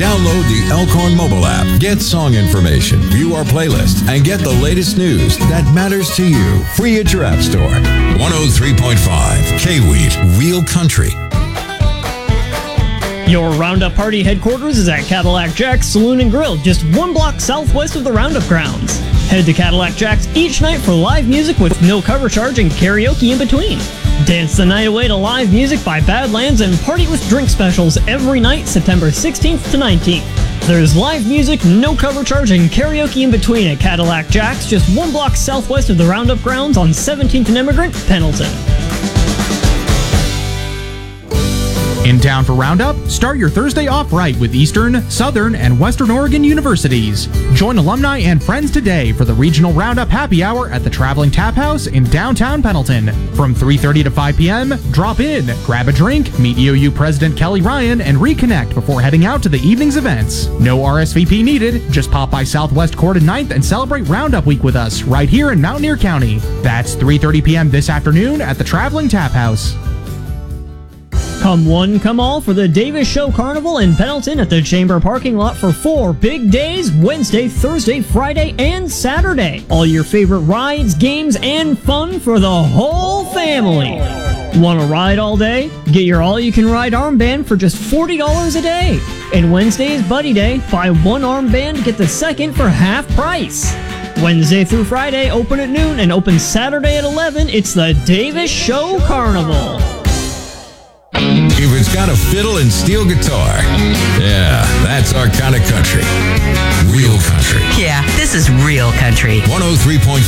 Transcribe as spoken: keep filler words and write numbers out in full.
Download the Elkhorn mobile app, get song information, view our playlist, and get the latest news that matters to you. Free at your app store. one oh three point five K-Wheat, Real Country. Your Roundup Party headquarters is at Cadillac Jack's Saloon and Grill, just one block southwest of the Roundup grounds. Head to Cadillac Jack's each night for live music with no cover charge and karaoke in between. Dance the night away to live music by Badlands and party with drink specials every night, September sixteenth to nineteenth. There's live music, no cover charge, and karaoke in between at Cadillac Jack's, just one block southwest of the Roundup grounds on seventeenth and Immigrant, Pendleton. In town for Roundup? Start your Thursday off right with Eastern, Southern, and Western Oregon universities. Join alumni and friends today for the Regional Roundup Happy Hour at the Traveling Tap House in downtown Pendleton. From three thirty to five p.m., drop in, grab a drink, meet E O U President Kelly Ryan, and reconnect before heading out to the evening's events. No R S V P needed. Just pop by Southwest Court and ninth and celebrate Roundup Week with us right here in Mountaineer County. That's three thirty p.m. this afternoon at the Traveling Tap House. Come one, come all for the Davis Show Carnival in Pendleton at the Chamber parking lot for four big days, Wednesday, Thursday, Friday, and Saturday. All your favorite rides, games, and fun for the whole family. Want to ride all day? Get your all-you-can-ride armband for just forty dollars a day. And Wednesday is Buddy Day. Buy one armband, get the second for half price. Wednesday through Friday, open at noon, and open Saturday at eleven. It's the Davis Show Carnival. If it's got a fiddle and steel guitar, yeah, that's our kind of country. Real country. Yeah, this is real country. one oh three point five